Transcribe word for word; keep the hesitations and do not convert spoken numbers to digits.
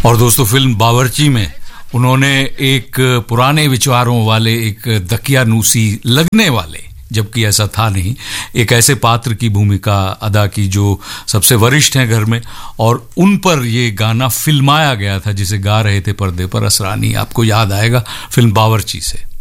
और दोस्तों फिल्म बावर्ची में उन्होंने एक पुराने विचारों वाले, एक दकियानूसी लगने वाले, जबकि ऐसा था नहीं, एक ऐसे पात्र की भूमिका अदा की जो सबसे वरिष्ठ हैं घर में, और उन पर ये गाना फिल्माया गया था जिसे गा रहे थे पर्दे पर असरानी। आपको याद आएगा फिल्म बावर्ची से।